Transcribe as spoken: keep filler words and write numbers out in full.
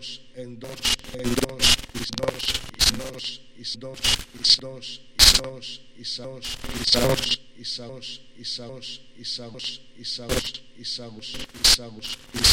dos, en dos, en dos, is dos, is dos, is dos, is dos, is dos, is dos, is dos, is dos, is dos, is dos, is dos, is dos, is dos, is dos, is